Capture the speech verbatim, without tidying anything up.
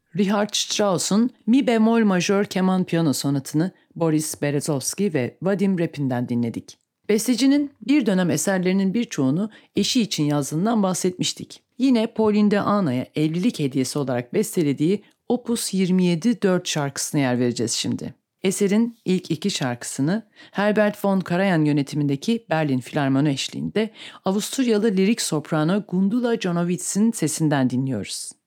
Richard Strauss'un Mi bemol majör keman piyano sonatını Boris Berezovsky ve Vadim Repin'den dinledik. Bestecinin bir dönem eserlerinin birçoğunu eşi için yazdığından bahsetmiştik. Yine Pauline de Ana'ya evlilik hediyesi olarak bestelediği Opus yirmi yedi dört şarkısına yer vereceğiz şimdi. Eserin ilk iki şarkısını Herbert von Karajan yönetimindeki Berlin Filarmoni eşliğinde Avusturyalı lirik soprano Gundula Jonowitz'in sesinden dinliyoruz.